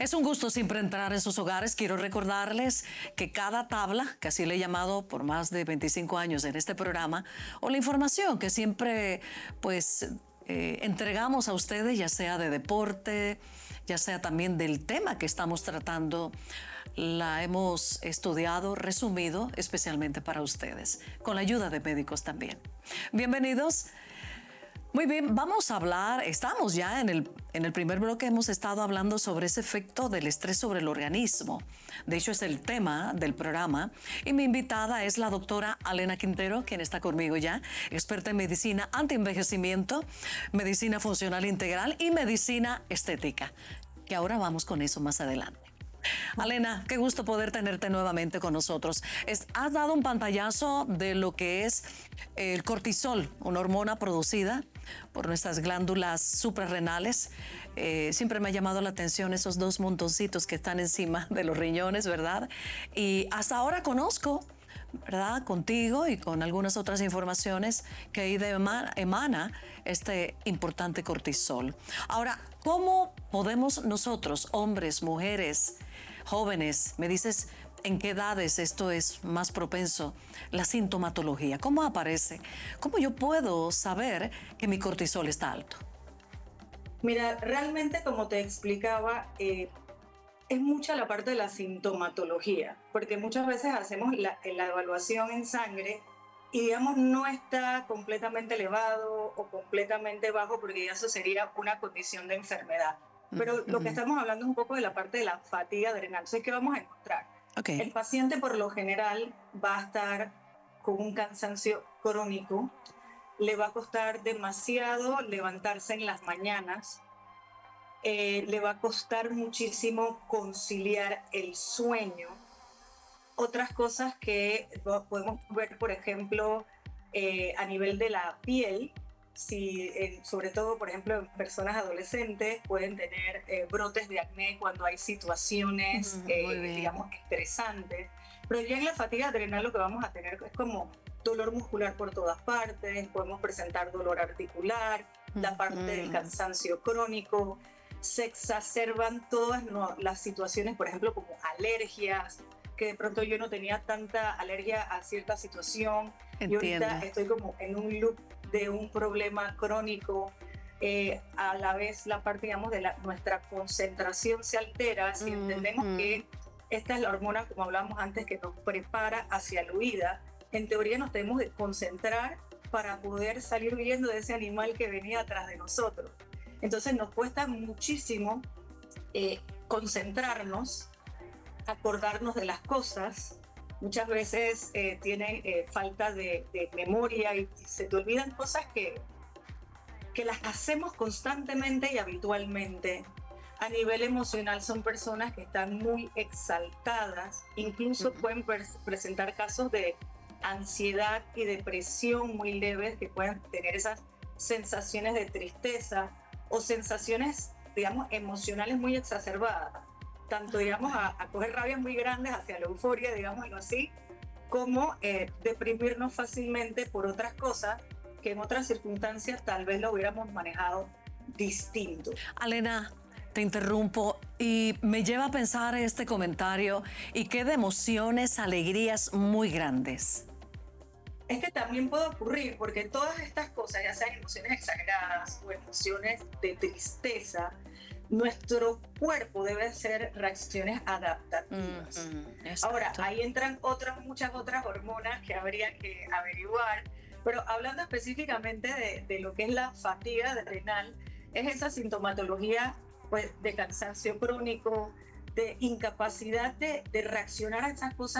Es un gusto siempre entrar en sus hogares. Quiero recordarles que cada tabla, que así le he llamado por más de 25 años en este programa, o la información que siempre entregamos a ustedes, ya sea de deporte, ya sea también del tema que estamos tratando, la hemos estudiado, resumido especialmente para ustedes, con la ayuda de médicos también. Bienvenidos. Muy bien, vamos a hablar, estamos ya en el primer bloque, hemos estado hablando sobre ese efecto del estrés sobre el organismo. De hecho, es el tema del programa y mi invitada es la doctora Alena Quintero, quien está conmigo ya, experta en medicina antienvejecimiento, medicina funcional integral y medicina estética, que ahora vamos con eso más adelante. Alena, qué gusto poder tenerte nuevamente con nosotros. Has dado un pantallazo de lo que es el cortisol, una hormona producida por nuestras glándulas suprarrenales. Siempre me ha llamado la atención esos dos montoncitos que están encima de los riñones, ¿verdad? Y hasta ahora conozco, ¿verdad?, contigo y con algunas otras informaciones que ahí emana este importante cortisol. Ahora, ¿cómo podemos nosotros, hombres, mujeres, jóvenes, me dices en qué edades esto es más propenso, la sintomatología? ¿Cómo aparece? ¿Cómo yo puedo saber que mi cortisol está alto? Mira, realmente como te explicaba, es mucha la parte de la sintomatología, porque muchas veces hacemos la evaluación en sangre y digamos no está completamente elevado o completamente bajo, porque ya eso sería una condición de enfermedad. Pero lo que estamos hablando es un poco de la parte de la fatiga adrenal. Entonces, ¿qué vamos a encontrar? Okay. El paciente por lo general va a estar con un cansancio crónico, le va a costar demasiado levantarse en las mañanas, le va a costar muchísimo conciliar el sueño. Otras cosas que podemos ver, por ejemplo, a nivel de la piel, sobre todo, por ejemplo, en personas adolescentes pueden tener brotes de acné cuando hay situaciones, digamos, estresantes. Pero ya en la fatiga adrenal lo que vamos a tener es como dolor muscular por todas partes, podemos presentar dolor articular, la parte del cansancio crónico, se exacerban todas las situaciones, por ejemplo, como alergias, que de pronto yo no tenía tanta alergia a cierta situación. Entiendo. Y ahorita estoy como en un loop de un problema crónico. A la vez la parte, digamos, de nuestra concentración se altera si entendemos que esta es la hormona, como hablábamos antes, que nos prepara hacia la huida. En teoría nos tenemos que concentrar para poder salir huyendo de ese animal que venía atrás de nosotros. Entonces nos cuesta muchísimo concentrarnos, acordarnos de las cosas. Muchas veces tienen falta de memoria y se te olvidan cosas que las hacemos constantemente y habitualmente. A nivel emocional son personas que están muy exaltadas, incluso pueden presentar casos de ansiedad y depresión muy leves, que pueden tener esas sensaciones de tristeza o sensaciones, digamos, emocionales muy exacerbadas, tanto, digamos, a coger rabias muy grandes hacia la euforia, digámoslo así, como deprimirnos fácilmente por otras cosas que en otras circunstancias tal vez lo hubiéramos manejado distinto. Alena, te interrumpo y me lleva a pensar este comentario y qué de emociones, alegrías muy grandes. Es que también puede ocurrir, porque todas estas cosas, ya sean emociones exageradas o emociones de tristeza, nuestro cuerpo debe hacer reacciones adaptativas. Ahora, ahí entran muchas otras hormonas que habría que averiguar, pero hablando específicamente de lo que es la fatiga adrenal, es esa sintomatología, pues, de cansancio crónico, de incapacidad de reaccionar a esas cosas